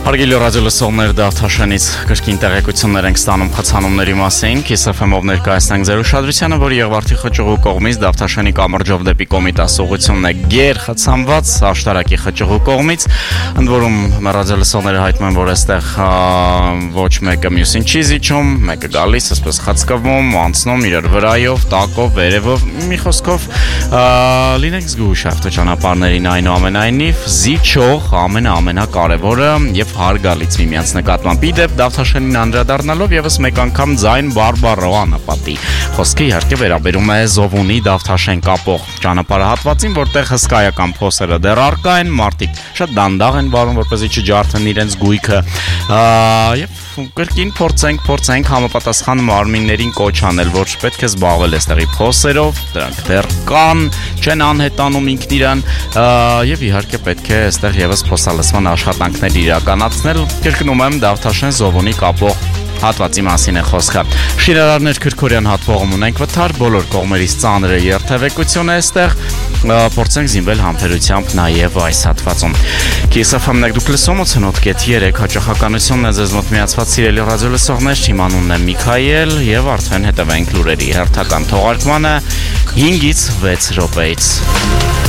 Հարգելի ռադիոլսողներ, Դավթաշենից կրկին տեղեկություններ ենք ստանում խցանումների մասին։ Kiss FM-ով ներկայացնենք ձեր ուշադրությանը, որ Եղվարդի խճուղու կողմից Դավթաշենի կամրջով դեպի Կոմիտաս ուղղությունն է գեր խցանված աշտարակի խճուղու կողմից։ Ընդ որում ռադիոլսողները հայտնում են, որ այստեղ ոչ մեկը մյուսին չի զիջում, մեկը գալիս, այսպես խցկվում, անցնում իրար վրայով, տակով, վերևով, մի խոսքով լինենք զգույշ ավտոճանապարհներին, այնուամենայնիվ զիջող ամենակարևորը եւ հարգալից միմյանց նկատմամբ։ Իդեպ Դավթաշենին անդրադառնալով եւս մեկ անգամ ձայն բարբառո անապատի խոսքը իհարկե վերաբերում է Զովունի Դավթաշեն կապող ճանապարհահատվածին, որտեղ հսկայական փոսերը դեռ առկա են, մարդիկ շատ դանդաղ են վարում, որպեսզի չջարդեն իրենց գույքը եւ կրկին փորձենք համապատասխան մարմիններին կոչ անել, որ պետք է զբաղվել այստեղի փոսերով, դրանք դեռ կան, չեն անհետանում ինքն իրան եւ իհարկե պետք է այստեղ եւս փոսալսման աշխատանքներ իրականացնել։ Կրկնում եմ, Դավթաշեն Զովունի կապող հատվածի մասին է խոսքը։ Շիրարարներ Քրքորյան հատվողում ունենք վթար, բոլոր կողմերից ծանր է երթևեկություն է այստեղ, փորձենք զինվել համբերությամբ նաև այս հատվածում։ Kiss FM-ն եք դուք լսում, 88.3 հաճախականությունն է ձեզ մոտ միացված սիրելի ռադիոլսողներ, իմ անունն է Միքայել եւ արդեն հետևենք լուրերի հերթական թողարկմանը 5-ից 6 րոպեից։